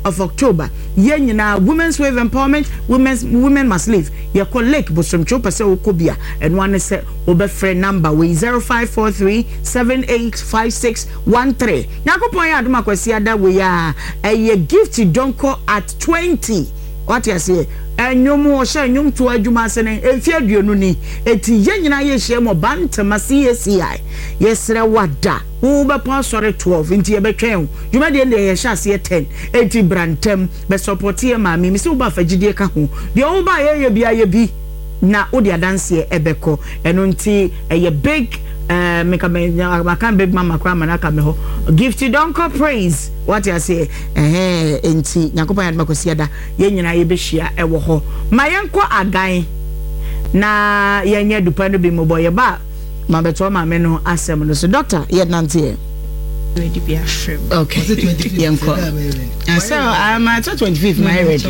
of October. Yenyina Women's Wave Empowerment, Women Must Live. Ye call Lake Bosrom Chopa se okobia and one is obe friend number we 0543785613. Nyako point aduma kwesi ada we ya a gift donko at 20. What you say? Enyomu osha enyom to adwuma sene efia duonu ni eti yenyina ye hye mo bantama CSI yesre wada wo be pon sore 12 nti ye betwen dwuma de ye hye ase 10 eti brantem be support ye ma mi se wo ba fagide ka ho de wo ba ye bia ye bi na odi adanse ebeko eno nti ye big make a can big mama kwama na kame ho gift don't call praise what you say enti nyakopa ya makosia da ye nyina ye behia ewo ho mayenko agan na yenye dupa no bi mobo ye ba ma beto ma me no asem no so doctor ye nante ready be afraid. Okay. So I'm at 25th my ready.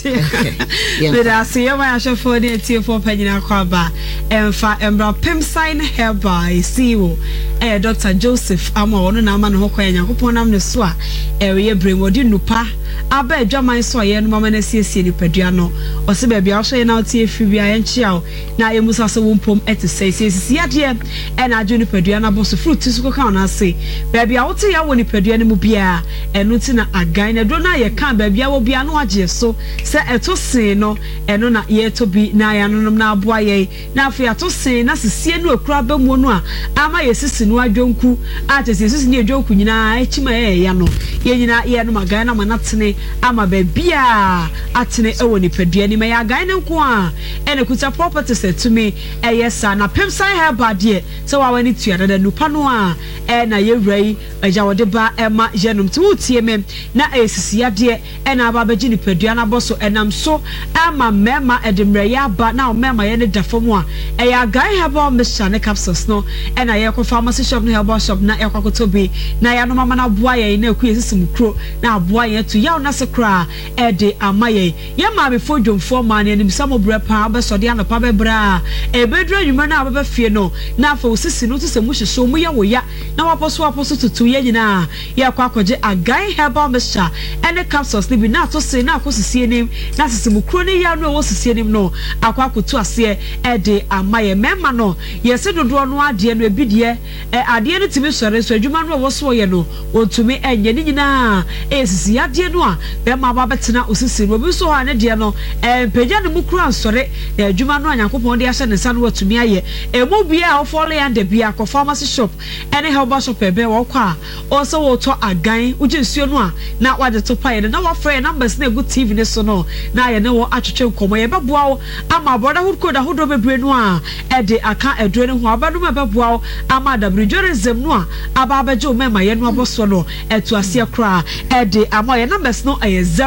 But I see you my show for the tea for Pagina Kwaba and for Embra Pim sign hair by CEO Dr. Joseph Amo no man hoko ya nyakopon am ne so a area bremodi nupa aba adwaman so ye no mama na siesie ni padua no o se ba bia so ye na otie fi bia ye nchia na ye musa so wompom etesisi ade e na adwo ni padua na boso fruit su ko kan na se ba bia wote ya woni padua ne mu bia eno ti na agan na do na ye kan ba bia wo bia no agye so se eto sen no eno na ye to bi na ya no na aboa ye na afi ato sen na sesie no akura ba mu no a ama ye sisi no adwonku atese sisi ne adwonku nyina echima ye ya no ye nyina ye no magan na manatene ama ba bia atene ewo ni padua ni me ya agan ne nko a ene kuta property set to me yesa na pemsan herba de se wa wani tuada da nupa no a na ye wrai aja wode ba ema yenum ti wutie me na esisi ade na aba baji ni padua na boso enam so ama mema edemre ya ba na mema ye ne dafom a ya agan herba mission ne capsules no na ye ko pharmacy shop no herba shop na ye kwakoto bi na ya no mama na boa ye na ku esisi mukro na boa ye to ya na se kra de amaye ye ma be fodwomfo ma ne nim samo brepa be so de anopa be bra bedra nyuma na aba fie no na fa osisi no to se mu hyeso mu ye wo ya na waposo tutu ye nyina ye kwakoje agan herbal mixture ene capsules ni bi na to se na akosisi enim na sisi mukro ne ya no wo sisi enim no akwakoto ase de amaye mema no ye se dodo no ade no ebidie ade no timi sore so adwuma no wo so ye no ontumi enye ni nyina esisi ade no a be ma ba betena osisi no bi so ha ne de no peja ne mukro ansore na adwuma no anyakopon de ahye ne sa no watumi aye emu bia ofole yande bia ko pharmacy shop ene herbal shop ebe wo kwa also wo to agan uje nsuo no a na wade to paye na wa frɛ numbers na egu TV ne so no na ye ne wo atwetwe nkomo ye beboa wo ama boda hudko da hodo bebre no a de aka edure ne ho abadum beboa wo ama da bridgerism no a aba abaje o mema ye no aboso no etu ase kra de ama ye numbers no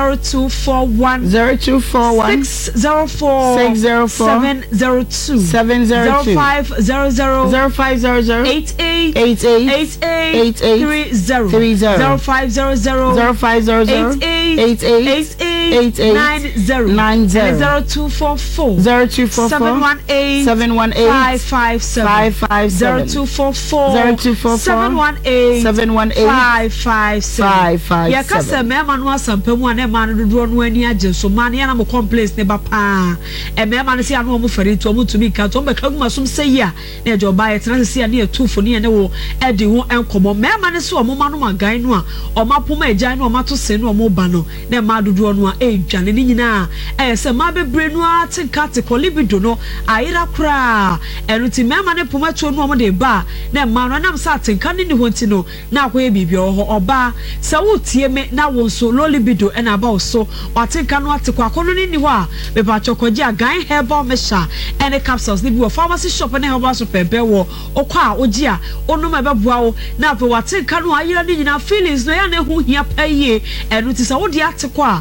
0241 604 702 0500 ya kasa mema no asampemu ane ma no dodo no ani agye so ma ne na mo complaints ne ba pa mema no se anu mo fari to mo tumi ka to be kaguma sum sei a na je oba ye tena se ane etufo ne wo edi ho enkomo mema ne se o mo ma no magan no a o ma poma agyan no o ma to se no o mo ba no na ma dodo no a edwane ne nyina se ma bebre no a tinka te kolibido no ayira kra enuti mema ne poma cho no o mo de ba na ma no nam sa tinka ne ni ho nti no na akoye bibia ho oba se wo tie me na wo so lolibido e na ba so watinka no atekwa kono ni ho a be ba chokoje agan herbal mixture ene capsules ni bi wo pharmacy shop ne herbal shop ebe wo okwa oji a onu ma be boa wo na be watinka no ayira ni nyina feelings no ya na hu hia paye enuti se wo de atekwa kwaje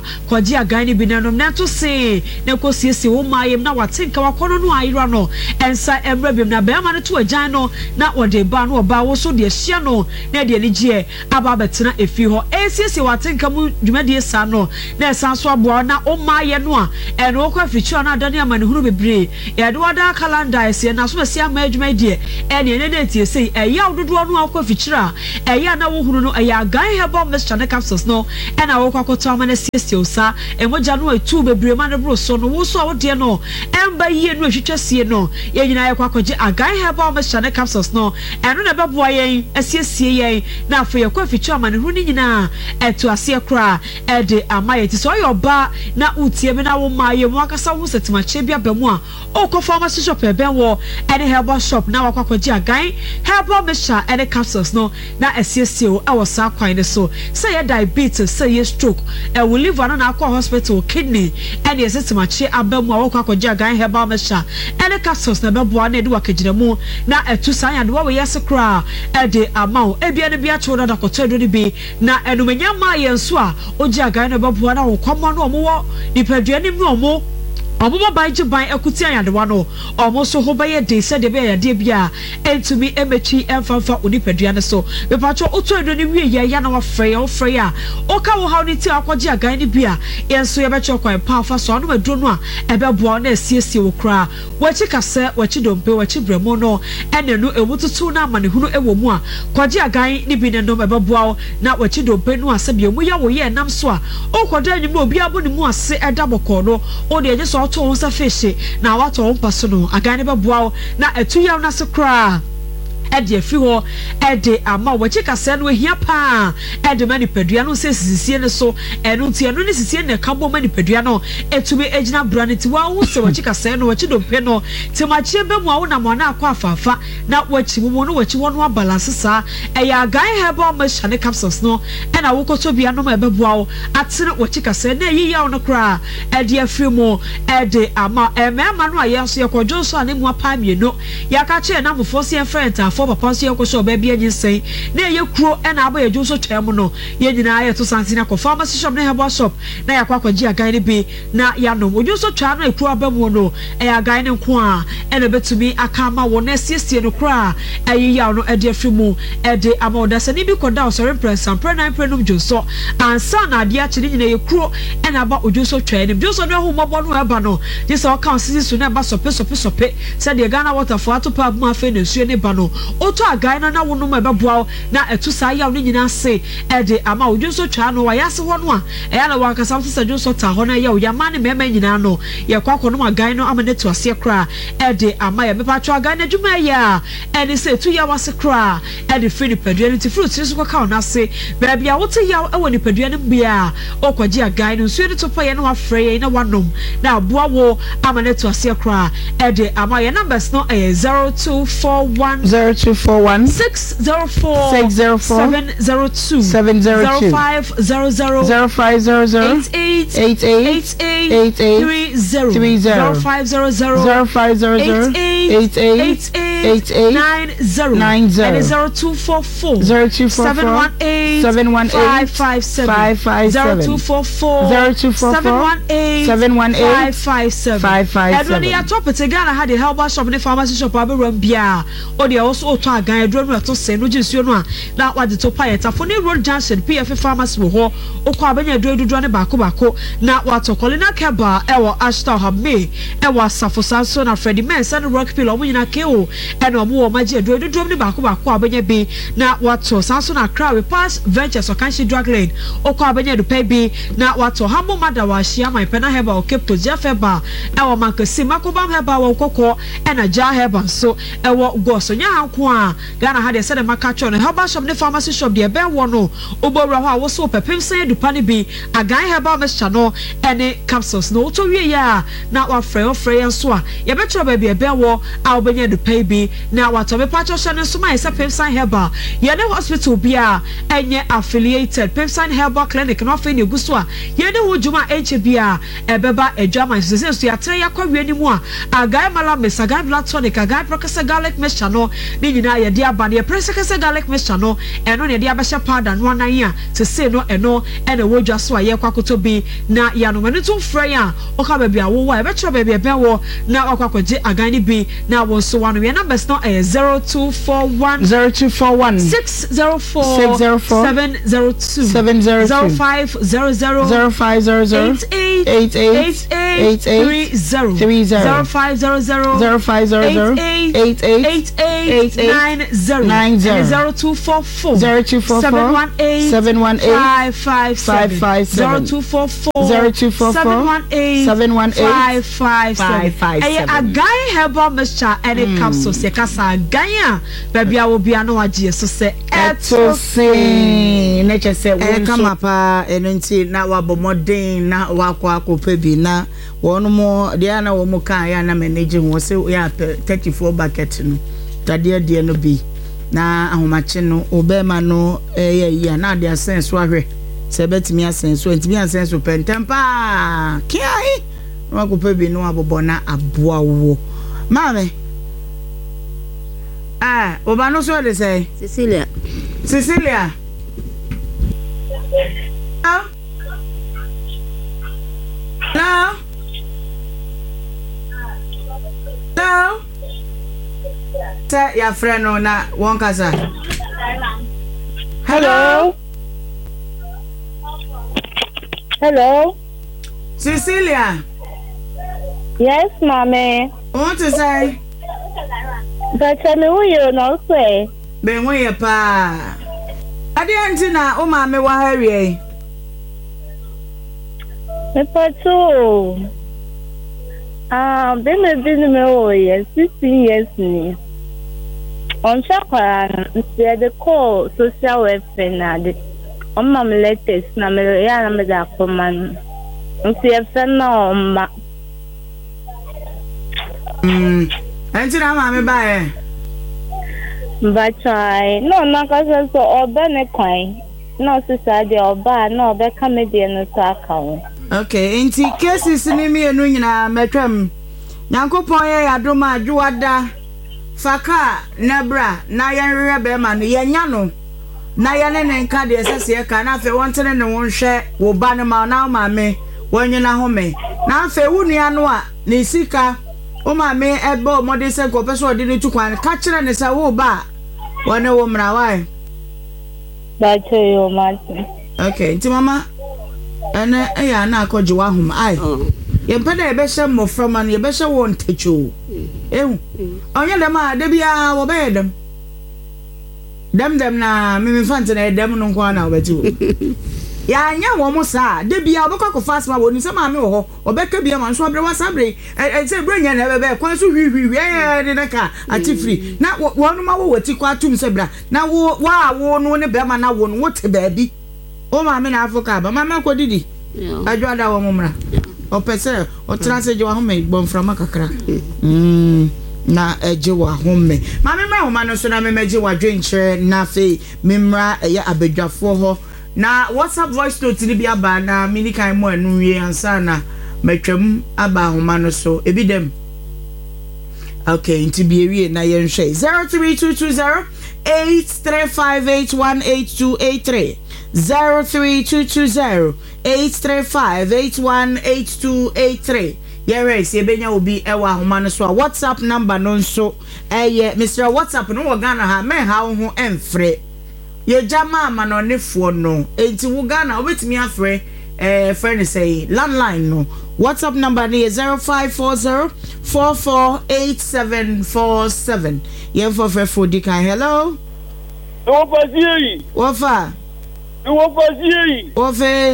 gye agan ni bi nanom na to se na ko siesie wo mayem na watenka wakono no ayira no ensa emre bim na be ma no to agan no na wode ba no oba wo so de hia no na de ni gye aba betena efi ho siesie watenka mu dwumade sa no na esan so aboa na o maye no a eno ko afichi na adane amane hunu bebre e de wada calendar ese na so sia ma dwumade ene ne de tie sei eya ododo no akwa afichira eya na wo hunu no eya agan hebo Mr. Ne capsules no ena wo kwakoto amane siesie osa emoja no etu bebre ma ne bro so no wo so a wo de no emba yie no ehwetwa sie no ye nyina ye kwakoje agan hebo Mr. Ne capsules no eno na beboa yen asiesie yen na afo ye kwa afichira amane hunu nyina etu ase kra ede amaye ti so yoba na utie me na wo maye mo akasa wo setimache bia bemu a o ko pharmacy shop e ben wo ene herbal shop na wakwakoje agan herbal Mr. ene capsules no na asiesie o e wo sa kwan ne so say ye diabetes say ye stroke e wo liver no na akwa hospital kidney ene setimache abamu a wakwakoje agan herbal Mr. ene capsules na beboa na ede wakagire mu na etu san ya de wo yes kra ede amawo e bia ne bia choda da koto edo ni bi na enumenya ma ye nso a oji agan na beboa na wo kwamo no omo nipadua ni mu omo omo baije ban akuti ayadewa no omo so ho baye de se de be ya de bia entumi emechi emfafa onipadua ne so be pacho oto edo ni wie ya na wa frey a oka wo haw ni ti akwaji agan ni bia yenso ye be cho kwan pa fa so no aduro no a ebe boa na asiesie wo kra wachi kase wachi dompe wachi bremo no ene no emututu na amane hunu ewo mu a kwaji agan ni bi ne no ebe boa na wachi dompe no ase bia mu ya wo ye nam so a okoda anyum obi abo ni mu ase edaboko no o de je so to onsa fish na wato on paso no agane beboa na etuya na se kra ede afi ho ede ama wachi kase no ehia pa ede manipadua no se sisie ne so eno ntia no ne sisie ne kabo manipadua no etumi ejina braniti wa wo se wachi kase no wachi dompe no temachi be mu a wo na mo na akwa afafa na wachi mu no wachi wono balance sa eya agan hebo Mr. Ne capsules no ena wo koto bia no ma beboa wo atene wachi kase na yi ya no kra ede afi mu ede ama emema no ayeso yekojo so ane mu apa mieno yakache na mfo se friend afo papa so yekoso ba bia nyinsɛn na ye kuro ena aba yeju so twem no ye nyina ye to santina ko pharmacy shop na herbal shop na yakwa kwaji agan ne bi na ya no oju so twa na ekuro aba mu no e agan ne nko a ena betumi aka ma wo na siesie no kra ayi ya no ede afi mu ede ama odasa ni bi koda osore press and pre 9 prenum joso ansa na ade a chiri nyina ye kuro ena aba oju so twa ne joso no hu mobo no eba no dis all count sisi so na eba sope said the Ghana waterfall to pa ma fe na suye ne ba no oto agan na wo no ma beboa na etu sa ya no nyina se ede ama oju so twa no wa yase ho no a e ya na wa kasa so jo so ta ho na ya o ya ma ne mema nyina no ye kwakọ no agan no ama ne to ase kra ede ama ya mepa twa agan na dwuma ya ede se tu ya wase kra ede free ni padua ni ti fruit so kwa ka na se ba bia wo te ya e wo ni padua ni bia okwaji agan no so ede to pa ye na wa frey na wanom na aboa wo ama ne to ase kra ede ama ya numbers no 0241 604 702 0500 88 30 90 and 0244 718 557 557 Edwin ya top it Ghana had the herbal shop ne pharmacy shop aberam bia o de also to agan edro no to se no jinsuo no a na wade to payeta for ne road junction PF pharmacy wo ho okọ abanya edro ne bako na wato kolina keba ewo ashta habe ewo asafo sanso na Freddie Mensa no rock pillow mo nyina keo ena omo wo maji edro ne bako abanya bi na wato sanso na crowd pass ventures okanshi drug lane okọ abanya do pay bi na wato hamo madawa hia my pena heba okepto jafeba ewo mankasi makobam heba wo kokọ ena ja heba so ewo goso nya hanko a Ghana had said makacho no heba shop ne pharmacy shop de be wo no obowra ho a wo so pepem san edupa ne bi agan heba Mr. no ene capsules no to wie ya na wa frey nso a ye betro ba bi ebe wo a obenya edupa bi bi na wato be pacho hye no so ma yesa Pimsan Herbal ye ne hospital bi a enye affiliated Pimsan Herbal Clinic no fe ne guso a ye ne wo juma enche bi a ebeba adwaman so ya tere yakwa wi mu a agai mala mesagai blood tonic agai processed garlic mixture no ni nyina ye dia ba ne processed garlic mixture no eno ne dia ba hye powder no anan a se se no eno ene wo dwa so a ye kwakoto bi na ya no mane to frɛ a oka ba bi a wo wa e be tro ba bi e be wo na akwakoje agai ni bi na wo so one we numbers no 0241 604 702 0500 Agai Herbal Mixture and capsule se kasa ganya baby a wo bia no agye so se etose nature se wo kama pa enunti na wabomodin na wakwa akopa bi na wonu mo dia na wo mu kan ya na manage wo se ya 34 bucket no tade de no bi na ahomache no obema no ya na de sense ahwe se betimi asense so ntimi asense pentempa kiai wakopa bi no abobona aboa wo mame oba no so dey say Cecilia no say your friend no na won kasa hello Cecilia. Yes, mommy. What to say? But tell me who you know say. Ben we pa. Ade antina o ma me wa hawie. Me pato. Been me oh yes, 16 years ni. On chakwa nse de call social welfare na de. On mam letters na me ya na me da koman. Nse fe na o ma. Antina ma me ba e. But try. No, na kasa so oba ne kwan. No sister de oba no be comedy no saka. Okay, enti cases ni me enu nyina metwam. Nyankopon ye yadoma adwada. Faka nebra na yenhwe be ma no yenya no. Na yene ne nka de sese ye ka na fe wontene ne wonhwe wo ba ne ma na ma me wonyina home. Na fe wunua no a ne sika o ma me ebe mo de se ko peso odi ni tukwan ka kire ne sa wo ba wone wo mra wai ba che yo mati. Okay nti mama ene ya na akoje wa hom ai ye mpeda ye be hye mo from an ye be hye wo ntecho ehu onye dem a de bia wo be dem na me fante na dem no nko na obeti wo ya anya wo mo sa de bia obekwa ko fast ma woni se ma me wo ho obeka bia ma so abre wasabre se brenya na bebe kwan so hwi de na ka ati free na wonu ma wo wati kwa tum se bra na wo no ne be ma na wo no wote ba bi o ma me na afoka ba mama ko didi adwada wo mo mra o pese o transe je wa ho me bom from akakra na eje wa ho me mama me ho ma no so na me meje wa dwenkyere na fe memra ya abedwafo ho na WhatsApp voice note ni bia ba na mini kan mo anu wie ansa na metwam aba homa no so ebi dem okay nti bi ewie na yen hwe 03220 835818283 03220 835818283 yere se benya obi ewa homa no so WhatsApp number no so Mr. WhatsApp no wo Ghana ha me ha ho emfre ye jama manonefo no enti wo Ghana obetimi afre friend say landline no WhatsApp number ni 0540448747 yen for frefo dikan hello wo fazi wofa ofe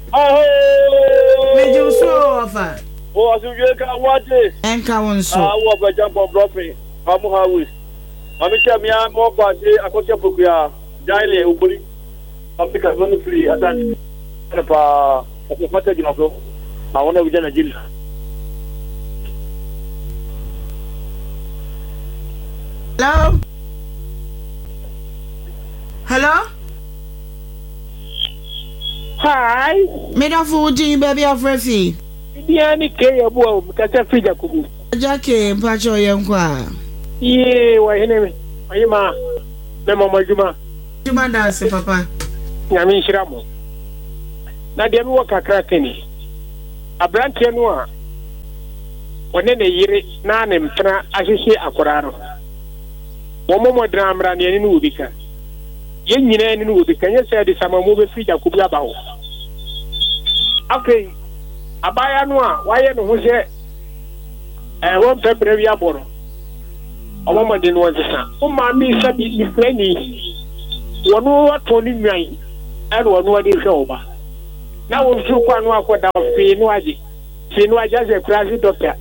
meji uso wofa o asuje ka wate enka wonso wo ba jambo blopping amu house amika mia mo ba de akoche pokuya Daily ubuli Africa zone free atani pa kupata jina so naona vijana jina Hello? Hello? Hi. Meda Fuji, baby of Refi. Diani Kaya Boom, Kata Frida Kubu. Jackie, Pacho Yankwa. Ye, why, enemy? Ayama, Memo Majuma. Juma dance, Papa. Yami Shiramo. Nadia Waka Krakeni. A brand Tenua. When a year, Nanem Tra, Ashishi Akoraro. Momo Dram Rani in Ubika. Yen in Ubika, you said the summer movie Frida Kubaba. Okay. Abaya noa waye no ho je won February aboro omo de no nsa o ma mi sabi ifrani wono wato ni nwan er wono ade hwe oba na wo su kwa no akoda fe no aje as a crazy doctor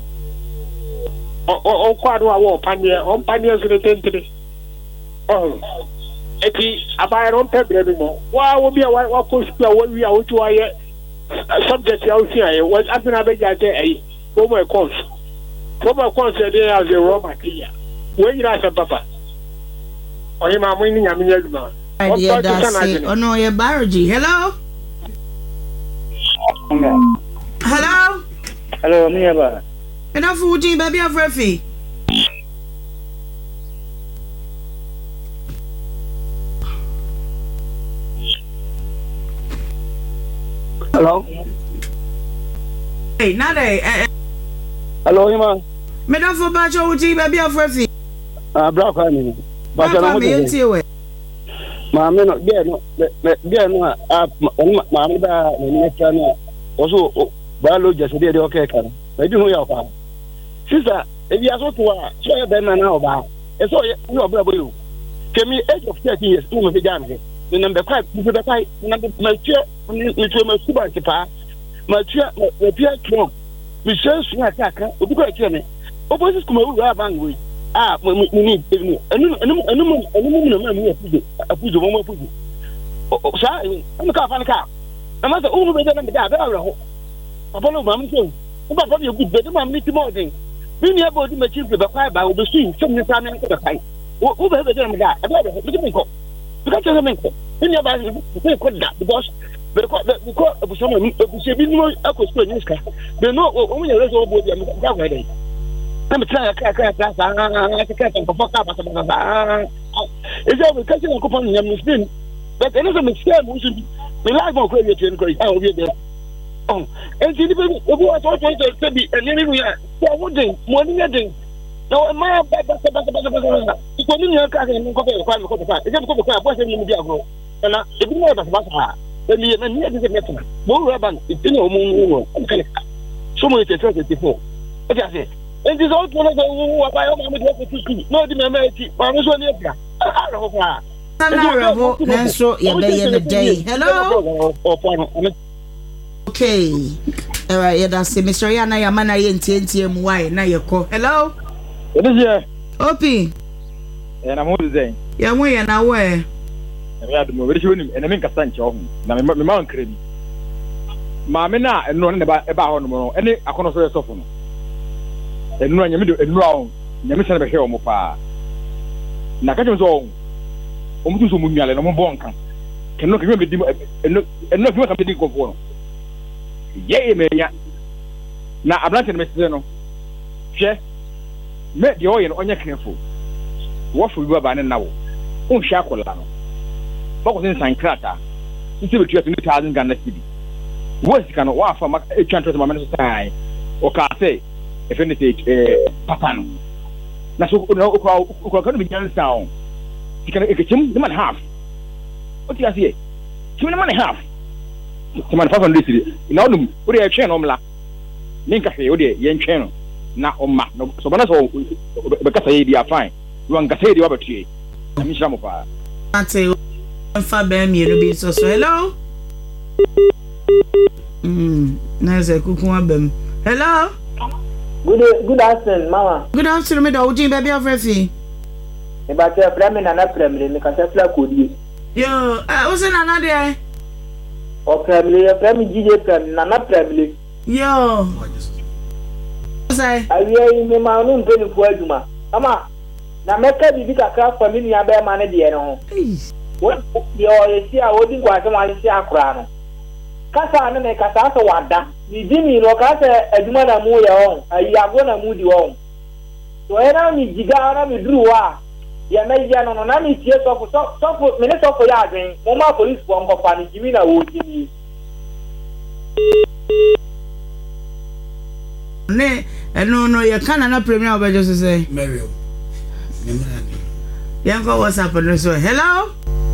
o kwa no awo panie so de tentere eti abaya no February mo wa wo bia wa ko su a wo wi a wo tu aye subject you see was happening about for my course there as a raw material where you are papa or him I'm winning no your barragy. Hello me about enough Fuji baby of Refi. Hello. Hey, nade. Hello, Ima. Me don't for Bacho Uji, baby of Refi. Black Army. But I'm not here. Mamma, no, Mamma, also, Balo just did okay. I do know your father. Sister, if you are so poor, so then now about. And so you are bravo. Can me age of 30 years, who will be done here. The number 5, number my chair, which was my super keeper, my chair, my Pierre Trump, which says, attacker, who could tell me. Opposite come over our language. We need a woman. Oh, sorry, I'm a car fan car. I must only be done the Apollo Mamma, about your good better man, Mr. Morgan. We never go to my children, but I will be seeing some new time in the fight. Who ever done that? I better look at me. Because I'm in the because someone they know only a little bit. I'm trying to it's every cousin of Copan Yamin, but another mistake, the life of credit and great. I will be there. Oh, and she didn't to be an enemy. One day, one day. No, my bad. It's only your cousin and go to the it's going to go to the and if you know about her, then you need to get more urban. It's in your moon. So much before. What I say? And this old one of the by all my no, the American, I was on the hello. Okay. All right, yeah, that's Mr. Yana Yamana NTM. Why? Now you call. Hello? What is it? Opie. And I'm always saying, yeah, we are now where? I had to move it and I make a stanch of him. Now, my mount credit. Mamma, and running about no any I can't say soften. And run your middle and round, Yamission of a hero mopa. Nakajo's own. Almost so much, and I'm born. Cannot remember and not what I'm getting for. Yea, me, now I'm not in Mr. Che, met the oil on your careful. What will you have now? Oh, Shacolano. What was in Saint Crata? You see what you have in 2,000 Ghana City. What can offer a chance of my minister or cafe, if anything, Papano. That's what going to be done down. You can get him the man half. What do you say? 2 money half. Someone 500 in all them, what do you chain on la? Ninka, yen channel. Now, on ma, no, so that's all because they are fine. You want to say the other tree. I'm Shamopa. I'll say, Fabem, you'll be so hello. Nice a cook one. Hello. Good afternoon, Mama. Good afternoon, me Oji baby of Refi. About your Bremen and a Bremen, the Casafla could you? Yo, I was in another. Or Bremen, a Bremen, GJ Bremen, Nana Bremen. Yo. I hear in the mountain 24, Mama. na meka bibi kakra fa mi nua be ma ne de no wo ye o ye si a wodi kwa se ma si akra no kasa ne kasa so wada ni di mi no kasa aduma na mu ye on ayi ago na mu di on so era mi jiga na mi duru wa ya na ya no na mi tie so me ne so for ya adwen mo ma police bo nko pa ni jimi na wo jimi ne no ye kana na premier obejo so say Mario yanko WhatsApp no so hello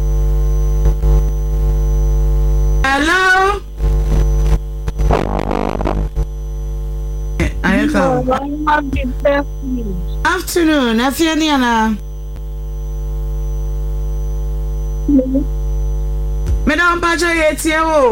ayaka afternoon afiani ana me don pa cho ye tie wo